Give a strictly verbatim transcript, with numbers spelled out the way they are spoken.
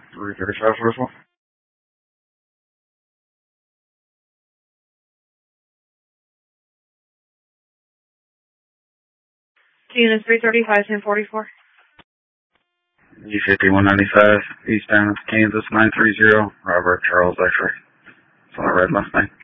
three thirty-five for this one. Unit three thirty-five, ten forty-four. G fifty-one ninety-five, eastbound Kansas nine three zero, Robert Charles X-ray. It's on the red last name.